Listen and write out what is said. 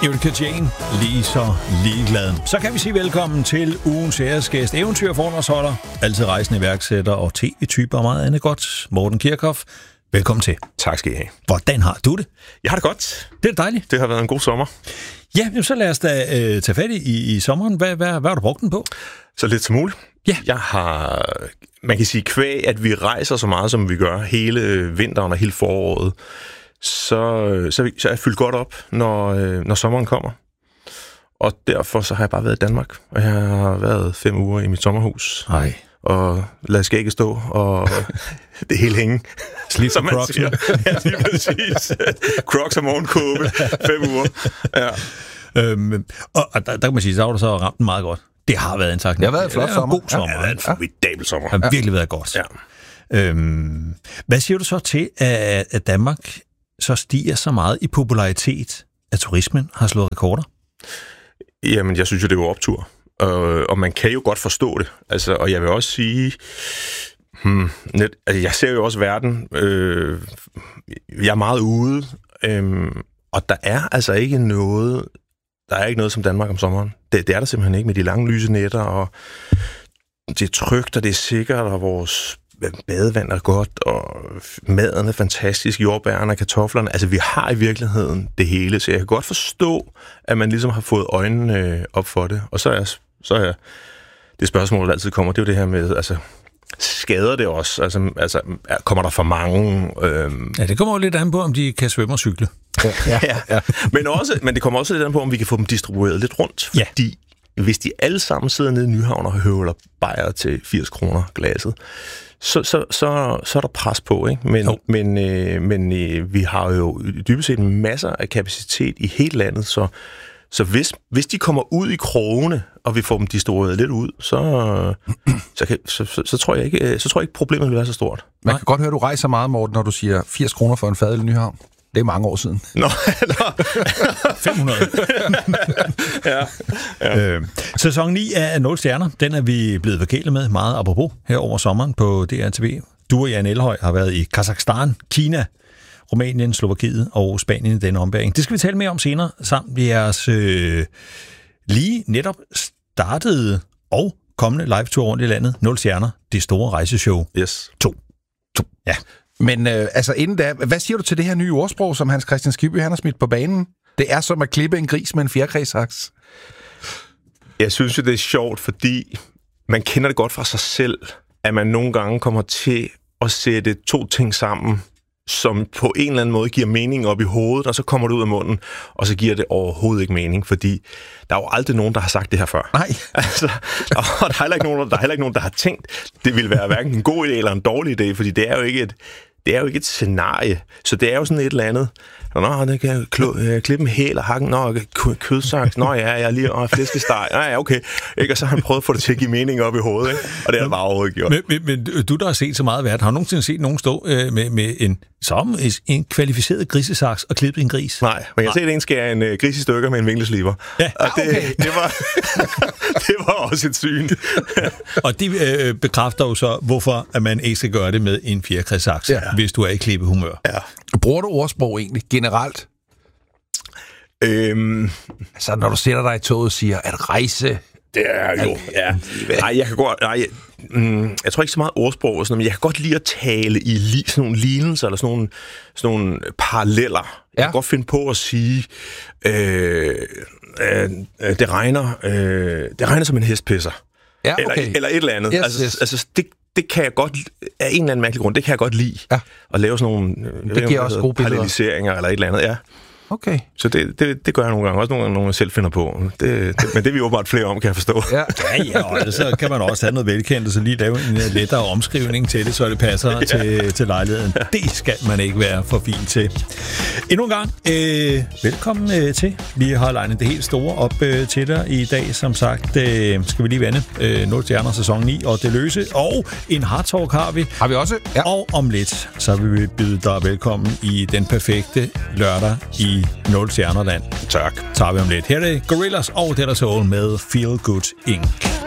Erika Jane, lige så ligeglad. Så kan vi sige velkommen til ugens æresgæst, eventyrforundersholder, altid rejsende iværksætter og tv-typer og meget andet godt, Morten Kirchhoff. Velkommen til. Tak skal I have. Hvordan har du det? Jeg har det godt. Det er dejligt. Det har været en god sommer. Ja, så lad os da tage fat i sommeren. Hvad har du brugt den på? Så lidt som muligt. Ja. Jeg har, man kan sige kvæg, at vi rejser så meget, som vi gør hele vinteren og hele foråret, så er jeg fyldt godt op, når sommeren kommer. Og derfor så har jeg bare været i Danmark, og jeg har været 5 uger i mit sommerhus. Nej. Og lad skægget stå, og det hele hænge. Slip som man Crocs. siger. Ja, lige præcis. Crocs og morgenkåbe. 5 uger. Ja. Og der kan man sige, så har du så ramt den meget godt. Det har været en tak. Det har været en flot sommer. God sommer. Det har været en formidabel sommer. Det har virkelig været godt. Ja. Hvad siger du så til, at Danmark så stiger så meget i popularitet, at turismen har slået rekorder? Jamen, jeg synes jo, det er jo optur. Og man kan jo godt forstå det. Altså, og jeg vil også sige, jeg ser jo også verden. Jeg er meget ude, og der er altså ikke noget. Der er ikke noget som Danmark om sommeren. Det er der simpelthen ikke med de lange lyse nætter, og det er trygt, og det er sikkert, og vores badevand er godt, og maden er fantastisk, jordbærne og kartoflerne. Altså, vi har i virkeligheden det hele, så jeg kan godt forstå, at man ligesom har fået øjnene op for det. Og så er det spørgsmål, der altid kommer, det er jo det her med, altså, skader det også? Altså kommer der for mange? Ja, det kommer jo lidt an på, om de kan svømme og cykle. Ja. Men det kommer også lidt an på, om vi kan få dem distribueret lidt rundt. Fordi hvis de alle sammen sidder nede i Nyhavn og høvler bajer til 80 kroner glasset, så er der pres på, ikke? Men vi har jo dybest set masser af kapacitet i hele landet, så hvis de kommer ud i krogene, og vi får dem distribueret lidt ud, så tror jeg ikke problemet vil være så stort. Man kan godt høre, at du rejser meget, Morten, når du siger 80 kroner for en fadøl i Nyhavn. Det er mange år siden. Nå. 500. Ja. Sæson 9 af 0 stjerner, den er vi blevet forkælet med meget apropos her over sommeren på DRTV. Du og Jan Elhøj har været i Kazakhstan, Kina, Rumænien, Slovakiet og Spanien i denne ombæring. Det skal vi tale mere om senere, samt jeres lige netop startede og kommende live-tour rundt i landet. 0 stjerner, det store rejseshow. Yes. 2. Ja. Men inden da, hvad siger du til det her nye ordsprog, som Hans Christian Skibby han har smidt på banen? Det er som at klippe en gris med en fjerkræsaks. Jeg synes jo, det er sjovt, fordi man kender det godt fra sig selv, at man nogle gange kommer til at sætte 2 ting sammen, som på en eller anden måde giver mening op i hovedet, og så kommer det ud af munden, og så giver det overhovedet ikke mening, fordi der er jo aldrig nogen, der har sagt det her før. Nej. Altså, og der er heller ikke nogen, der har tænkt, det ville være hverken en god idé eller en dårlig idé, fordi det er jo ikke et scenarie. Så det er jo sådan et eller andet. Nå, det kan jeg klippe en hæl og hakke. Nå, kødsaks. Nå, ja, jeg er lige flæskesteg. Ja, okay. Ikke? Og så har han prøvet at få det til at give mening op i hovedet, ikke? Og det har det bare overhovedet gjort. Men du, der har set så meget værd, har du nogensinde set nogen stå med en kvalificeret grisesaks og klippe en gris? Nej, men jeg har set en skære en gris i stykker med en vinkelsliber. Ja, og det var også et syn. Og det bekræfter jo så, hvorfor at man ikke skal gøre det med en fjerkræsaks, hvis du er i klippehumør. Ja. Bruger du ordsprog egentlig generelt? Altså, når du sætter dig i toget og siger, at rejse... Det er jo, ja. Nej, jeg kan godt... jeg tror ikke så meget ordsprog og sådan noget, men jeg kan godt lide at tale i sådan nogle lignelser, eller sådan nogle paralleller. Jeg kan godt finde på at sige, det regner som en hestpisser. Ja, okay. Eller et eller andet. Yes. Altså det kan jeg godt, af en eller anden mærkelig grund, det kan jeg godt lide. Ja. At lave sådan nogle det giver også gode paralleliseringer eller et eller andet, ja. Okay. Så det gør jeg nogle gange. Også nogle gange, jeg selv finder på. Men det er vi åbenbart flere om, kan jeg forstå. Ja, og så kan man også have noget velkendt, og så lige lave en lettere omskrivning til det, så det passer til lejligheden. Det skal man ikke være for fin til. Endnu en gang, velkommen til. Vi har legnet det helt store op til dig i dag. Som sagt, skal vi lige vende 0 stjerner sæson 9 og det løse. Og en hard talk har vi. Har vi også? Ja. Og om lidt, så vil vi byde dig velkommen i den perfekte lørdag i 0 stjernerland. Tak. Tager vi om lidt. Her er det Gorillaz og Dead Soul med Feel Good Inc.